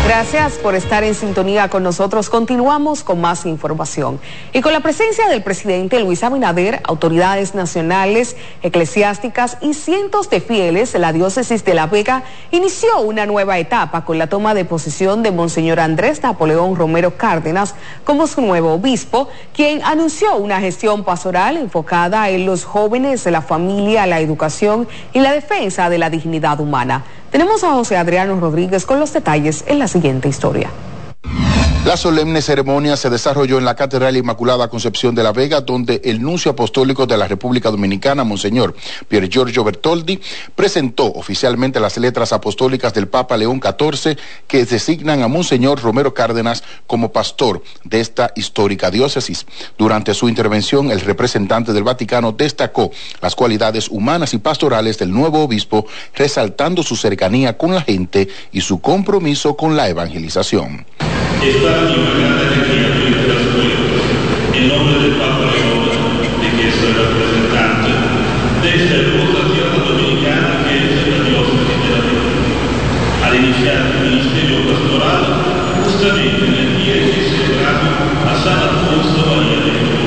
Gracias por estar en sintonía con nosotros. Continuamos con más información. Y con la presencia del presidente Luis Abinader, autoridades nacionales, eclesiásticas y cientos de fieles, la diócesis de La Vega inició una nueva etapa con la toma de posesión de Monseñor Andrés Napoleón Romero Cárdenas como su nuevo obispo, quien anunció una gestión pastoral enfocada en los jóvenes, la familia, la educación y la defensa de la dignidad humana. Tenemos a José Adriano Rodríguez con los detalles en la siguiente historia. La solemne ceremonia se desarrolló en la Catedral Inmaculada Concepción de La Vega, donde el nuncio apostólico de la República Dominicana, Monseñor Pier Giorgio Bertoldi, presentó oficialmente las letras apostólicas del Papa León XIV que designan a Monseñor Romero Cárdenas como pastor de esta histórica diócesis. Durante su intervención, el representante del Vaticano destacó las cualidades humanas y pastorales del nuevo obispo, resaltando su cercanía con la gente y su compromiso con la evangelización. Esta inmaculada energía de los pueblos, en nombre del Papa León, de que soy representante de esta hermosa tierra dominicana que es la diócesis de La Vega, al iniciar el ministerio pastoral justamente en el día en que celebramos a San Alfonso María de Jesús.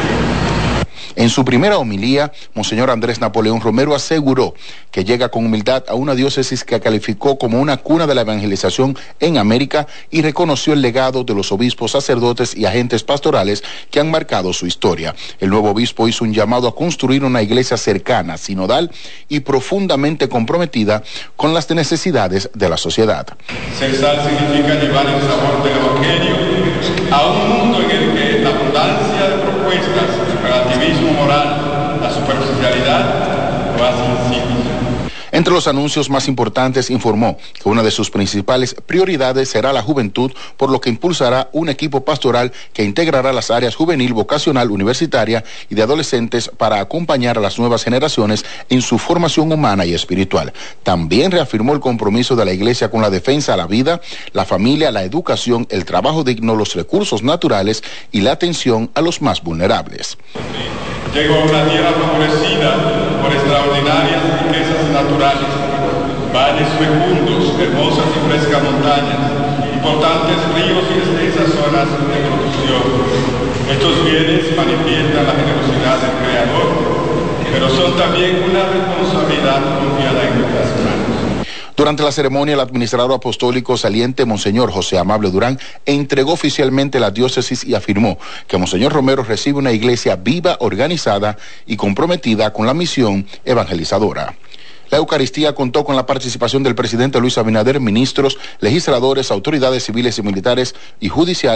En su primera homilía, Monseñor Andrés Napoleón Romero aseguró que llega con humildad a una diócesis que calificó como una cuna de la evangelización en América y reconoció el legado de los obispos, sacerdotes y agentes pastorales que han marcado su historia. El nuevo obispo hizo un llamado a construir una iglesia cercana, sinodal y profundamente comprometida con las necesidades de la sociedad. Censar significa llevar el sabor del evangelio a un mundo en el que la abundancia de propuestas, el relativismo moral, la superficialidad lo hacen insípido. Entre los anuncios más importantes, informó que una de sus principales prioridades será la juventud, por lo que impulsará un equipo pastoral que integrará las áreas juvenil, vocacional, universitaria y de adolescentes para acompañar a las nuevas generaciones en su formación humana y espiritual. También reafirmó el compromiso de la Iglesia con la defensa a la vida, la familia, la educación, el trabajo digno, los recursos naturales y la atención a los más vulnerables. Llego a una tierra favorecida por extraordinarias riquezas naturales, valles fecundos, hermosas y frescas montañas, importantes ríos y extensas zonas de producción. Estos bienes manifiestan la generosidad del Creador, pero son también una responsabilidad confiada en nuestras manos. Durante la ceremonia, el administrador apostólico saliente, Monseñor José Amable Durán, entregó oficialmente la diócesis y afirmó que Monseñor Romero recibe una iglesia viva, organizada y comprometida con la misión evangelizadora. La Eucaristía contó con la participación del presidente Luis Abinader, ministros, legisladores, autoridades civiles y militares y judiciales.